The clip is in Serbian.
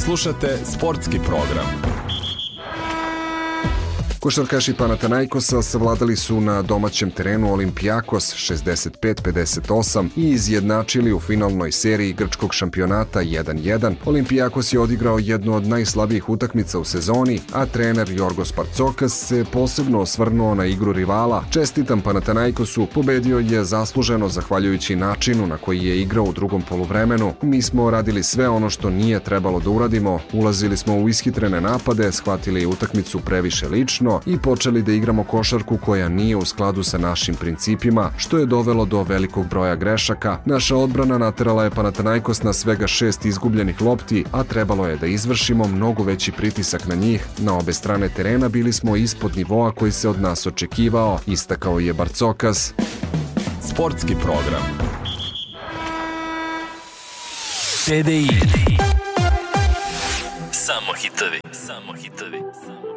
Slušate sportski program. Košarkaši Panathinaikosa savladali su na domaćem terenu Olympiakos 65-58 i izjednačili u finalnoj seriji grčkog šampionata 1-1. Olympiakos je odigrao jednu od najslabijih utakmica u sezoni, a trener Jorgos Bartzokas se posebno osvrnuo na igru rivala. Čestitam Panathinaikosu, pobedio je zasluženo zahvaljujući načinu na koji je igrao u drugom poluvremenu. Mi smo radili sve ono što nije trebalo da uradimo, ulazili smo u ishitrene napade, shvatili utakmicu previše lično i počeli da igramo košarku koja nije u skladu sa našim principima, što je dovelo do velikog broja grešaka. Naša odbrana naterala je Panathinaikos na svega 6 izgubljenih lopti, a trebalo je da izvršimo mnogo veći pritisak na njih. Na obe strane terena bili smo ispod nivoa koji se od nas očekivao, istakao je Bartzokas. Sportski program. TDI. Samo hitovi.